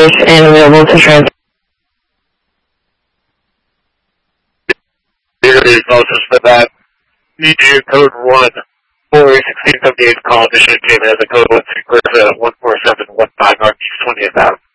operators and available to transfer. Closest for that. EGU code 1, 41678 call, mission came as a code 1 14715 Northeast 20th Ave.